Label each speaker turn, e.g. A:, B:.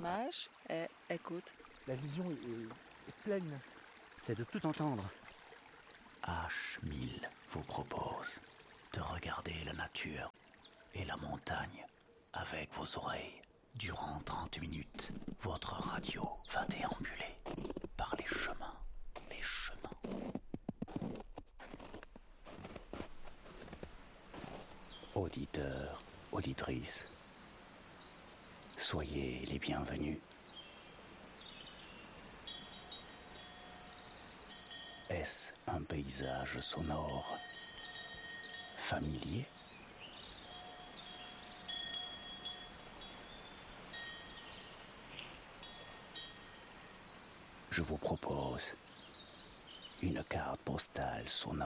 A: Mage et écoute.
B: La vision est pleine.
C: C'est de tout entendre.
D: H1000 vous propose de regarder la nature et la montagne avec vos oreilles. Durant 30 minutes, votre radio va déambuler par les chemins. Auditeurs, auditrices, soyez les bienvenus. Est-ce un paysage sonore familier ? Je vous propose une carte postale sonore.